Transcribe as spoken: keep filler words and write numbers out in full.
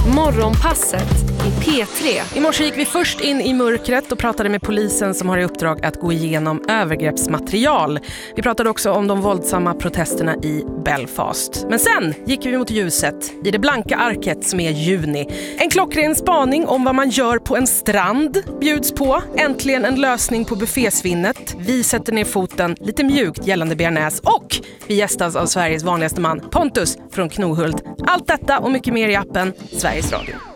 Morgonpasset i P tre. I morse gick vi först in i mörkret och pratade med polisen som har i uppdrag att gå igenom övergreppsmaterial. Vi pratade också om de våldsamma protesterna i Belfast. Men sen gick vi mot ljuset i det blanka arket som är juni. En klockren spaning om vad man gör på en strand bjuds på. Äntligen en lösning på buffésvinnet. Vi sätter ner foten lite mjukt gällande bearnaise och vi gästas av Sveriges vanligaste man Pontus från Knohult. Allt detta och mycket mer i appen Sveriges Radio.